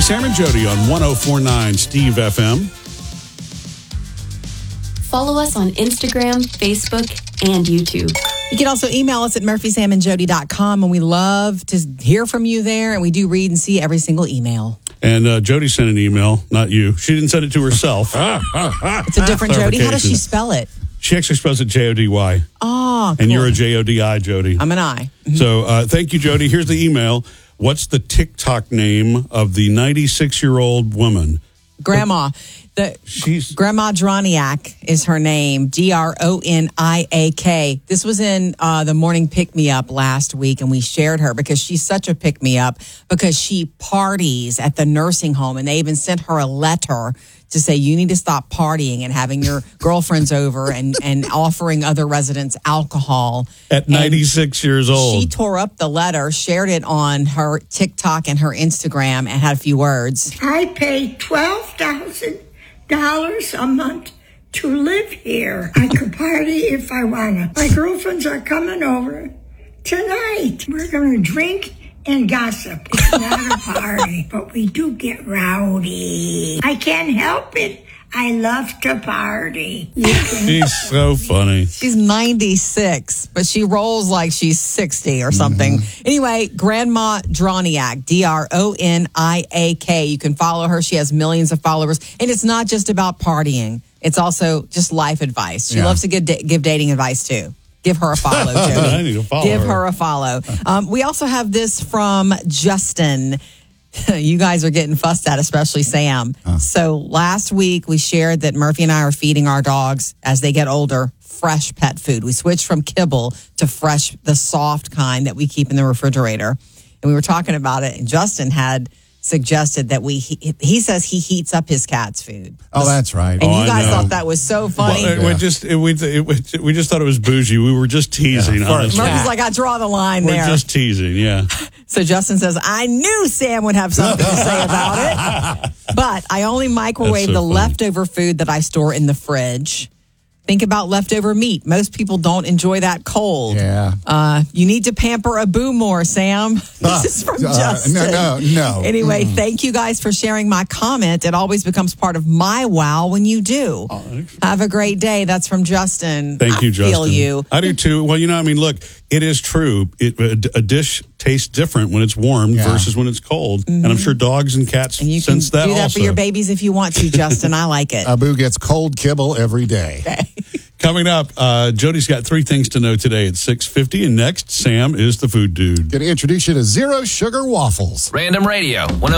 Sam and Jody on 104.9 Steve FM. Follow us on Instagram, Facebook, and YouTube. You can also email us at murphysamandjody.com, and we love to hear from you there, and we do read and see every single email. And Jody sent an email, not you. She didn't send it to herself. It's a different Jody. How does she spell it? She actually spells it Jody. Oh, cool. And you're a Jodi, Jody. I'm an I. Mm-hmm. So thank you, Jody. Here's the email. What's the TikTok name of the 96-year-old woman? Grandma. Grandma Droniak is her name, Droniak. This was in the morning pick-me-up last week, and we shared her because she's such a pick-me-up because she parties at the nursing home, and they even sent her a letter to say you need to stop partying and having your girlfriends over and offering other residents alcohol. At 96 years old. She tore up the letter, shared it on her TikTok and her Instagram, and had a few words. I pay $12,000 a month to live here. I could party if I wanna. My girlfriends are coming over tonight. We're gonna drink and gossip. It's not a party, but we do get rowdy. I can't help it. I love to party. She's so funny. She's 96, but she rolls like she's 60 or something. Mm-hmm. Anyway, Grandma Droniak, Droniak. You can follow her. She has millions of followers. And it's not just about partying. It's also just life advice. She loves to give dating advice, too. Give her a follow, Jody. I need to follow Give her. her a follow. We also have this from Justin. You guys are getting fussed at, especially Sam. So last week we shared that Murphy and I are feeding our dogs as they get older fresh pet food. We switched from kibble to fresh, the soft kind that we keep in the refrigerator. And we were talking about it, and Justin had suggested that he says he heats up his cat's food. Oh, that's right. And you guys thought that was so funny. Well, we just thought it was bougie. We were just teasing. Murphy's like, I draw the line there. We're just teasing, yeah. So Justin says, I knew Sam would have something to say about it. But I only microwave the leftover food that I store in the fridge. Think about leftover meat. Most people don't enjoy that cold. Yeah. You need to pamper a boo more, Sam. This is from Justin. No. Anyway, thank you guys for sharing my comment. It always becomes part of my wow when you do. Have a great day. That's from Justin. Thank you, Justin. I feel you. I do too. Well, look, it is true. A dish tastes different when it's warmed versus when it's cold. Mm-hmm. And I'm sure dogs and cats sense that also. You can do that for your babies if you want to, Justin. I like it. Abu gets cold kibble every day. Okay. Coming up, Jody's got 3 things to know today at 6:50. And next, Sam is the food dude. Going to introduce you to Zero Sugar Waffles. Random Radio.